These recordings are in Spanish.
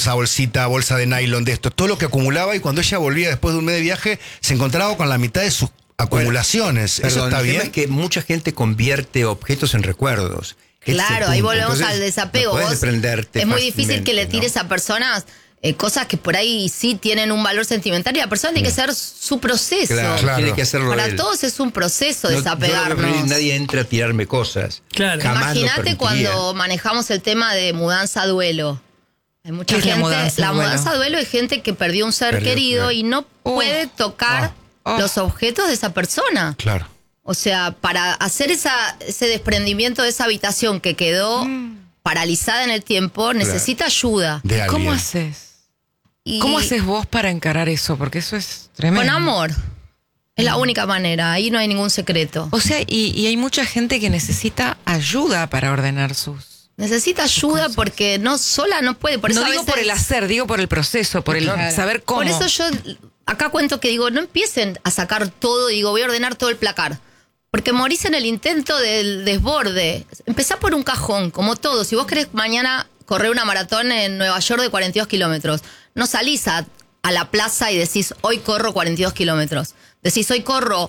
bolsa de nylon de esto, todo lo que acumulaba, y cuando ella volvía después de un mes de viaje, se encontraba con la mitad de sus acumulaciones. Bueno, ¿eso está bien? El tema es que mucha gente convierte objetos en recuerdos. Claro, ahí volvemos al desapego. No puedes desprenderte es muy difícil que le fácilmente, tires a personas cosas que por ahí sí tienen un valor sentimental, y la persona tiene que hacer su proceso. Claro. Tiene que hacerlo Para él. todos es un proceso desapegarnos. Yo no veo nadie entra a tirarme cosas. Claro. Imagínate cuando manejamos el tema de mudanza a duelo. Hay mucha ¿Qué es gente. la mudanza A duelo es gente que perdió un ser querido y no puede tocar los objetos de esa persona. Claro. O sea, para hacer ese desprendimiento de esa habitación que quedó paralizada en el tiempo, necesita ayuda. De alguien. ¿Cómo haces? Y ¿Cómo haces vos para encarar eso? Porque eso es tremendo. con amor. Es la única manera. Ahí no hay ningún secreto. O sea, y hay mucha gente que necesita ayuda para ordenar sus... Necesita ayuda porque sola no puede. Por eso No a digo veces- por el hacer, digo por el proceso, por el saber cómo. Por eso yo acá cuento que digo, no empiecen a sacar todo y digo, voy a ordenar todo el placar. Porque morís en el intento del desborde. Empezá por un cajón, como todo. Si vos querés mañana correr una maratón en Nueva York de 42 kilómetros, no salís a la plaza y decís, hoy corro 42 kilómetros. Decís, hoy corro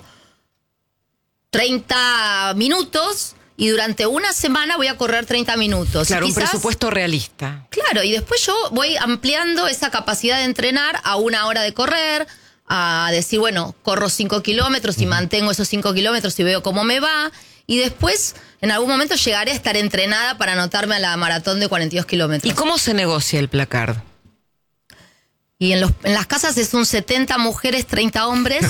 30 minutos y durante una semana voy a correr 30 minutos. Claro, Y un presupuesto realista. Claro, y después yo voy ampliando esa capacidad de entrenar a 1 hora de correr, a decir, bueno, corro 5 kilómetros y mantengo esos 5 kilómetros y veo cómo me va. Y después, en algún momento, llegaré a estar entrenada para anotarme a la maratón de 42 kilómetros. ¿Y cómo se negocia el placard? Y en las casas es un 70 mujeres, 30 hombres.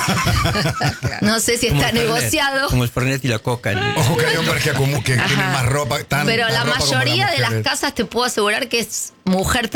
No sé si está negociado. Como el Fernet y la Coca. ¿No? Ojo que hay hombres que tienen más ropa. Pero la más ropa como mayoría de las mujeres. casas te puedo asegurar que es mujer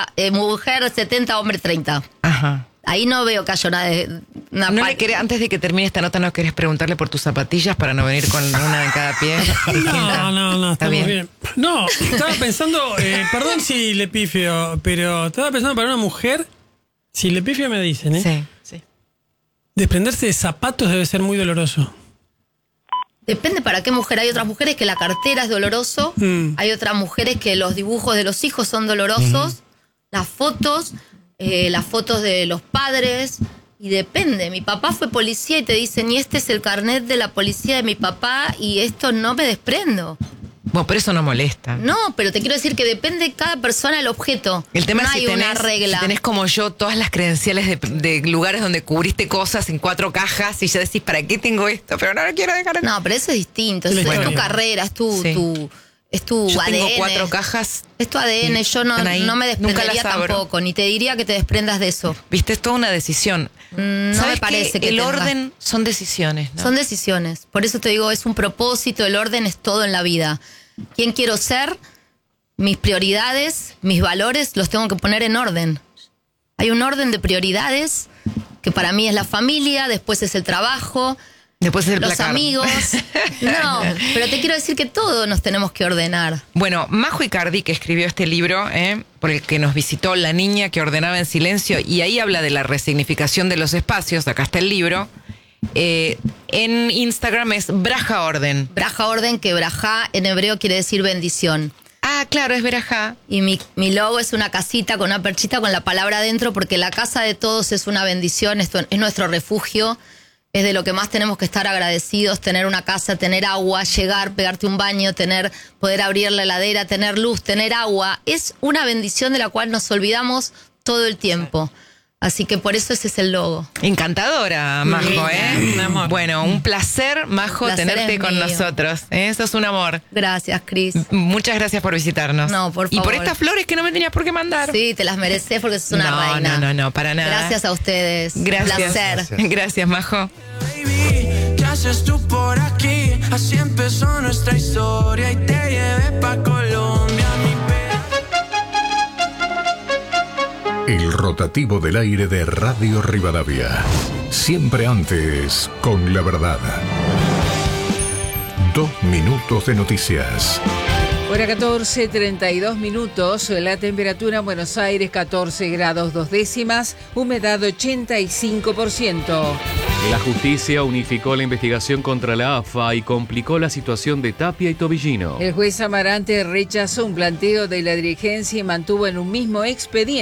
70, hombre 30. Ajá. Ahí no veo que haya Antes de que termine esta nota, ¿no querés preguntarle por tus zapatillas para no venir con una en cada pie? No, Está estamos bien. bien. No, estaba pensando, perdón si le pifio, pero estaba pensando para una mujer, si le pifio me dicen, Sí. desprenderse de zapatos debe ser muy doloroso. Depende para qué mujer. Hay otras mujeres que la cartera es doloroso. Hay otras mujeres que los dibujos de los hijos son dolorosos. Las fotos de los padres. Y depende. Mi papá fue policía y te dicen, y este es el carnet de la policía de mi papá y esto no me desprendo. Bueno, pero eso no molesta. No, pero te quiero decir que depende de cada persona el objeto. El tema no es hay una regla. si tenés como yo todas las credenciales de lugares donde cubriste cosas en 4 cajas y ya decís, ¿para qué tengo esto? Pero no lo quiero dejar. No, pero eso es distinto. Es Bueno. tu carrera, es tu Yo ADN. tengo 4 cajas. Es tu ADN, yo no me Nunca desprendería las abro. tampoco, ni te diría que te desprendas de eso. Viste, es toda una decisión. No ¿Sabes me parece que el tenga. orden son decisiones, ¿no? Son decisiones. Por eso te digo, es un propósito, el orden es todo en la vida. ¿Quién quiero ser? Mis prioridades, mis valores, los tengo que poner en orden. Hay un orden de prioridades que para mí es la familia, después es el trabajo, Después es el los placard. amigos. No, pero te quiero decir que todos nos tenemos que ordenar. Bueno, Majo Icardi, que escribió este libro, por el que nos visitó La niña que ordenaba en silencio, y ahí habla de la resignificación de los espacios, acá está el libro. En Instagram es Braja Orden. Braja orden, que braja en hebreo quiere decir bendición. Ah, claro, es Berajá. Y mi logo es una casita con una perchita con la palabra adentro, porque la casa de todos es una bendición, esto es nuestro refugio, es de lo que más tenemos que estar agradecidos, tener una casa, tener agua, llegar, pegarte un baño, poder abrir la heladera, tener luz, tener agua. Es una bendición de la cual nos olvidamos todo el tiempo. Así que por eso ese es el logo. Encantadora, Majo, Un amor. Bueno, un placer, Majo, Placer tenerte es con mío. nosotros. Eso es un amor. Gracias, Cris. Muchas gracias por visitarnos. No, por Y por favor. estas flores que no me tenías por qué mandar. Sí, te las mereces porque sos una reina. No, para nada. Gracias a ustedes. Gracias. Placer. Gracias, Majo. Baby, ¿qué haces tú por aquí? Así empezó nuestra historia y te llevé pa' Colombia, mi El rotativo del aire de Radio Rivadavia. Siempre antes, con la verdad. 2 minutos de noticias. Hora 14:32 minutos, la temperatura en Buenos Aires 14 grados 2 décimas, humedad 85%. La justicia unificó la investigación contra la AFA y complicó la situación de Tapia y Tobillino. El juez Amarante rechazó un planteo de la dirigencia y mantuvo en un mismo expediente